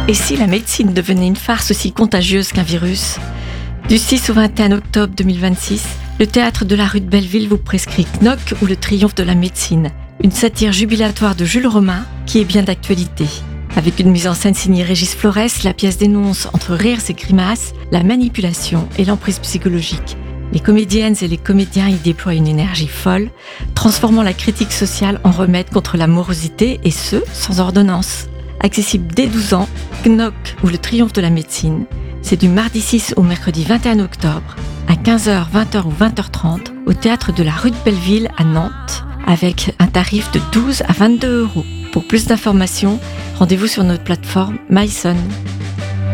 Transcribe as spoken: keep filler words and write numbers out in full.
Et si la médecine devenait une farce aussi contagieuse qu'un virus ? Du six au vingt et un octobre deux mille vingt-six, le théâtre de la rue de Belleville vous prescrit Knock ou le triomphe de la médecine, une satire jubilatoire de Jules Romain qui est bien d'actualité. Avec une mise en scène signée Régis Flores, la pièce dénonce, entre rires et grimaces, la manipulation et l'emprise psychologique. Les comédiennes et les comédiens y déploient une énergie folle, transformant la critique sociale en remède contre la morosité, et ce, sans ordonnance. Accessible dès douze ans, Knock ou le triomphe de la médecine, c'est du mardi six au mercredi vingt et un octobre, à quinze heures, vingt heures ou vingt heures trente, au théâtre de la rue de Belleville à Nantes, avec un tarif de douze à vingt-deux euros. Pour plus d'informations, rendez-vous sur notre plateforme MySun.